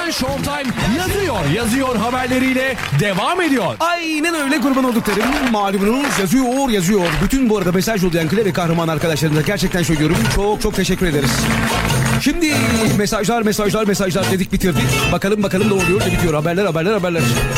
Showtime yazıyor haberleriyle devam ediyor. Aynen öyle, kurban olduklarım. Malumunuz yazıyor. Bütün bu arada mesaj yollayan ve kahraman arkadaşlarımıza gerçekten söylüyorum. Çok teşekkür ederiz. Şimdi mesajlar dedik, bitirdik. Bakalım ne oluyor, ne bitiyor. Haberler.